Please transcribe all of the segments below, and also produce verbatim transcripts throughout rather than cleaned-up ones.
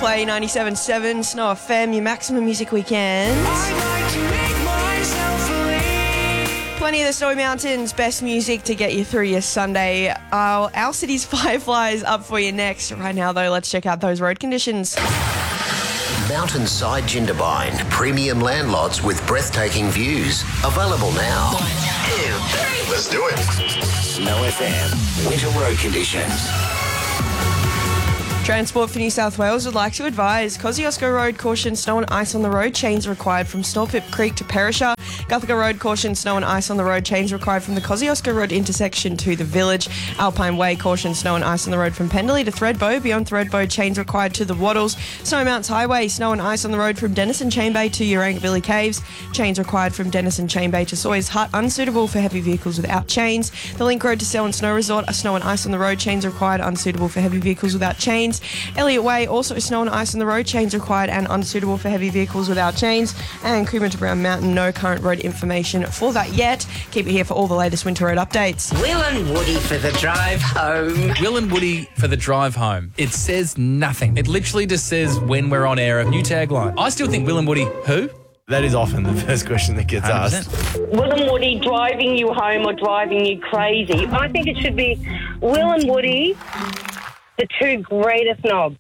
play ninety-seven point seven Snow F M, your maximum music weekend. Plenty of the Snowy Mountains, best music to get you through your Sunday. Our, our city's Fireflies up for you next. Right now, though, let's check out those road conditions. Mountainside Jindabyne, premium land lots with breathtaking views. Available now. One, two, three. Let's do it. Snow F M, winter road conditions. Transport for New South Wales would like to advise Kosciuszko Road, caution, snow and ice on the road, chains required from Snorpip Creek to Perisher. Guthica Road, caution, snow and ice on the road, chains required from the Kosciuszko Road intersection to the village. Alpine Way, caution, snow and ice on the road from Penderley to Thredbo. Beyond Thredbo, chains required to the Waddles. Snowmounts Highway, snow and ice on the road from Denison Chain Bay to Urangabilly Caves. Chains required from Denison Chain Bay to Sawyers Hut, unsuitable for heavy vehicles without chains. The Link Road to Selwyn Snow Resort, a snow and ice on the road, chains required, unsuitable for heavy vehicles without chains. Elliott Way, also snow and ice on the road, chains required and unsuitable for heavy vehicles without chains. And Coomera to Brown Mountain, no current road information for that yet. Keep it here for all the latest winter road updates. Will and Woody for the drive home. Will and Woody for the drive home. It says nothing. It literally just says when we're on air, a new tagline. I still think Will and Woody, who? That is often the first question that gets one hundred asked. percent. Will and Woody driving you home or driving you crazy? I think it should be Will and Woody, the two greatest knobs.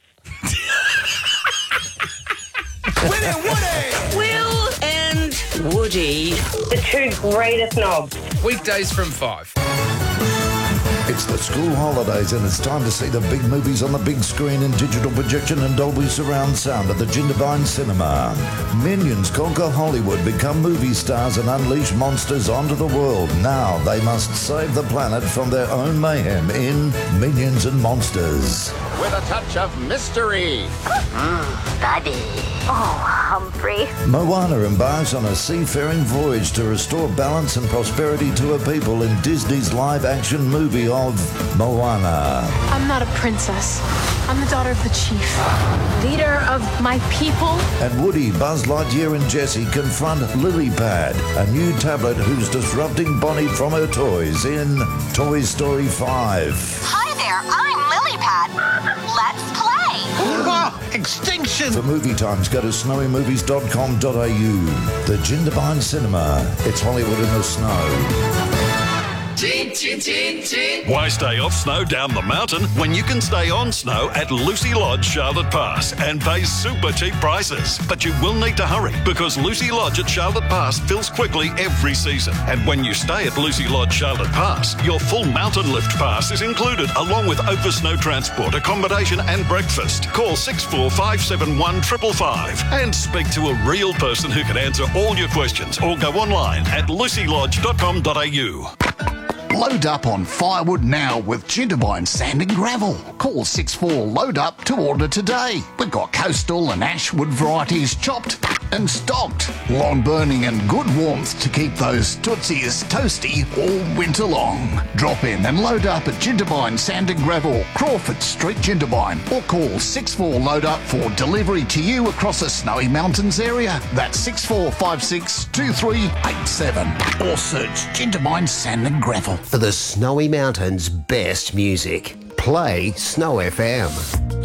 Will and Woody. The two greatest knobs. Weekdays from five. It's the school holidays and it's time to see the big movies on the big screen in digital projection and Dolby surround sound at the Jindabyne Cinema. Minions conquer Hollywood, become movie stars and unleash monsters onto the world. Now they must save the planet from their own mayhem in Minions and Monsters. With a touch of mystery. Buddy. Oh, Humphrey. Moana embarks on a seafaring voyage to restore balance and prosperity to her people in Disney's live-action movie of Moana. I'm not a princess. I'm the daughter of the chief, leader of my people. And Woody, Buzz Lightyear and Jessie confront Lilypad, a new tablet who's disrupting Bonnie from her toys in Toy Story five. Hi there, I'm Lilypad. Let's play. Extinction! For movie times, go to snowy movies dot com dot a u. The Jindabyne Cinema. It's Hollywood in the snow. Why stay off snow down the mountain when you can stay on snow at Lucy Lodge, Charlotte Pass and pay super cheap prices? But you will need to hurry because Lucy Lodge at Charlotte Pass fills quickly every season. And when you stay at Lucy Lodge, Charlotte Pass, your full mountain lift pass is included along with over snow transport, accommodation and breakfast. Call six four five seven one five five five and speak to a real person who can answer all your questions or go online at lucy lodge dot com dot a u. Load up on firewood now with Jindabyne Sand and Gravel. Call six four load up to order today. We've got coastal and ashwood varieties chopped and stocked. Long burning and good warmth to keep those tootsies toasty all winter long. Drop in and load up at Jindabyne Sand and Gravel, Crawford Street, Jindabyne, or call six four load up for delivery to you across the Snowy Mountains area. That's six four five six two three eight seven or search Jindabyne Sand and Gravel. For the Snowy Mountains' best music, play Snow F M.